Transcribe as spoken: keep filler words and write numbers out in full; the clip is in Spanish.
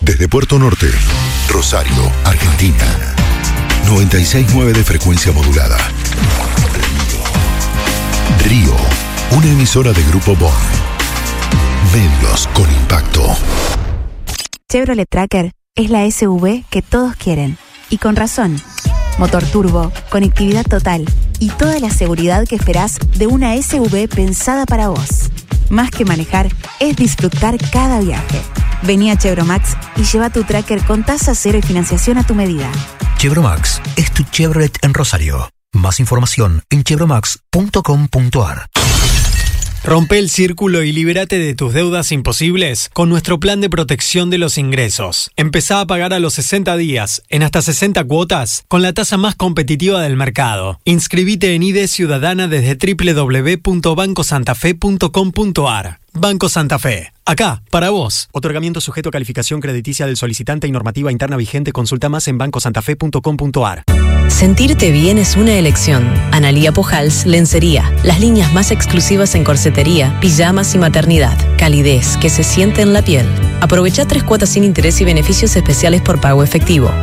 Desde Puerto Norte, Rosario, Argentina. noventa y seis punto nueve de frecuencia modulada. Río, una emisora de Grupo Bond. Medios con impacto. Chevrolet Tracker es la S U V que todos quieren. Y con razón. Motor turbo, conectividad total y toda la seguridad que esperás de una S U V pensada para vos. Más que manejar, es disfrutar cada viaje. Vení a Chevromax y lleva tu Tracker con tasa cero y financiación a tu medida. Chevromax es tu Chevrolet en Rosario. Más información en chevromax punto com punto a r. Rompe el círculo y libérate de tus deudas imposibles con nuestro plan de protección de los ingresos. Empezá a pagar a los sesenta días, en hasta sesenta cuotas, con la tasa más competitiva del mercado. Inscribite en I D Ciudadana desde doble u doble u doble u punto banco santa fe punto com punto a r. Banco Santa Fe. Acá, para vos. Otorgamiento sujeto a calificación crediticia del solicitante y normativa interna vigente. Consulta más en banco santa fe punto com punto a r. Sentirte bien es una elección. Analía Pujals, Lencería. Las líneas más exclusivas en corsetería, pijamas y maternidad. Calidez que se siente en la piel. Aprovecha tres cuotas sin interés y beneficios especiales por pago efectivo.